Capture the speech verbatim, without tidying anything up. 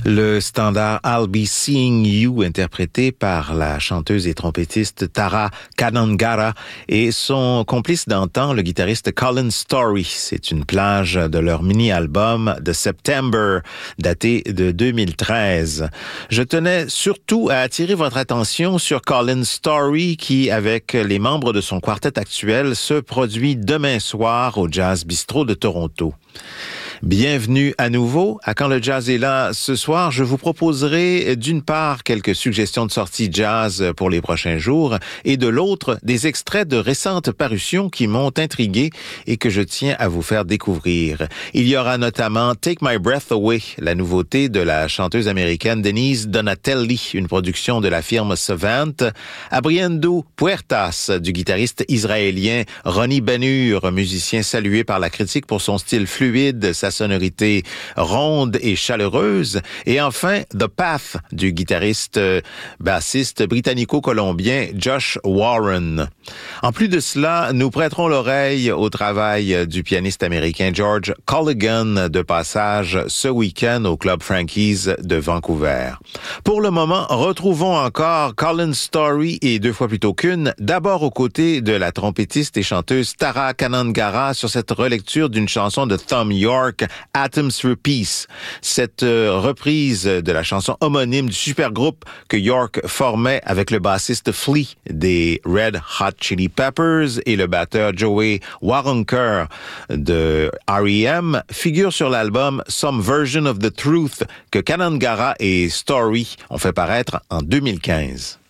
Le standard I'll Be Seeing You, interprété par la chanteuse et trompettiste Tara Kanangara et son complice d'antan, le guitariste Colin Story. C'est une plage de leur mini-album The September, daté de deux mille treize. Je tenais surtout à attirer votre attention sur Colin Story qui, avec les membres de son quartet actuel, se produit demain soir au Jazz Bistro de Toronto. Bienvenue à nouveau à Quand le Jazz est là. Ce soir, je vous proposerai d'une part quelques suggestions de sorties jazz pour les prochains jours et de l'autre des extraits de récentes parutions qui m'ont intrigué et que je tiens à vous faire découvrir. Il y aura notamment Take My Breath Away, la nouveauté de la chanteuse américaine Denise Donatelli, une production de la firme Savant, Abriendo Puertas du guitariste israélien Ronnie Ben-Hur, musicien salué par la critique pour son style fluide, sa sonorité ronde et chaleureuse. Et enfin, The Path du guitariste euh, bassiste britannico-colombien Josh Warren. En plus de cela, nous prêterons l'oreille au travail du pianiste américain George Colligan, de passage ce week-end au Club Frankie's de Vancouver. Pour le moment, retrouvons encore Colin Story et deux fois plutôt qu'une, d'abord aux côtés de la trompettiste et chanteuse Tara Kanangara sur cette relecture d'une chanson de Thom Yorke, Atoms for Peace. Cette euh, reprise de la chanson homonyme du supergroupe que Yorke formait avec le bassiste Flea des Red Hot Chili Peppers et le batteur Joey Waronker de R E M figure sur l'album Some Version of the Truth que Kanangara et Story ont fait paraître en deux mille quinze.